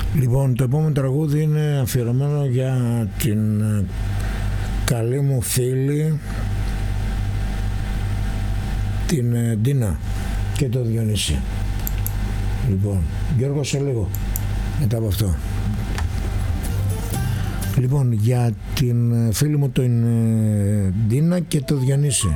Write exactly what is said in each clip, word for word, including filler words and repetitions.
Λοιπόν, το επόμενο τραγούδι είναι αφιερωμένο για την καλή μου φίλη την Ντίνα και το Διονύση. Λοιπόν, Γιώργο, σε λίγο μετά από αυτό. Λοιπόν, για την φίλη μου την Ντίνα και το Διονύση.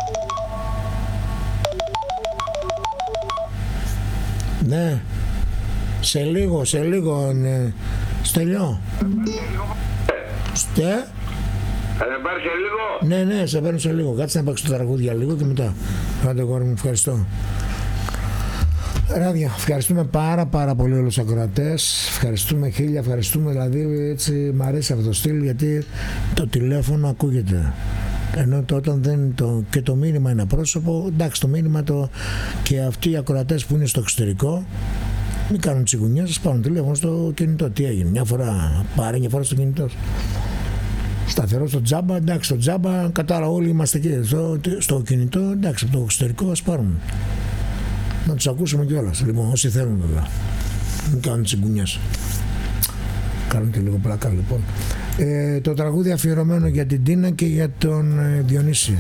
Ναι, σε λίγο, σε λίγο, ναι. Στέλιο. Στε. Θα με πάρει σε λίγο. Ναι, ναι, σε παίρνω σε λίγο. Κάτσε να παίξω το τραγούδι για λίγο και μετά. Άντε, γόρι μου, ευχαριστώ. Ράδια, ευχαριστούμε πάρα πάρα πολύ όλους τους ακροατές. Ευχαριστούμε χίλια, ευχαριστούμε, δηλαδή έτσι μ' αρέσει αυτό το στυλ, γιατί το τηλέφωνο ακούγεται. Ενώ το, όταν δεν το, και το μήνυμα είναι πρόσωπο, εντάξει, το μήνυμα το, και αυτοί οι ακροατές που είναι στο εξωτερικό μην κάνουν τσιγκουνιά, σας πάρουν τηλέφωνο στο κινητό. Τι έγινε, μια φορά πάρε, μια φορά στο κινητό. Σταθερό στο τζάμπα, εντάξει, στο τζάμπα, κατάρα όλοι είμαστε εκεί. Στο, στο κινητό, εντάξει, από το εξωτερικό ας πάρουν. Να τους ακούσουμε κιόλας, λοιπόν, όσοι θέλουν βέβαια. Μην κάνουν τσιγκουνιάς. Κάνουν και λίγο πλάκα, λοιπόν. Ε, το τραγούδι αφιερωμένο για την Τίνα και για τον ε, Διονύση.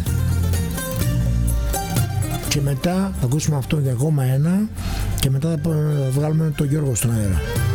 Και μετά θα ακούσουμε αυτό για ακόμα ένα και μετά θα βγάλουμε τον Γιώργο στον αέρα.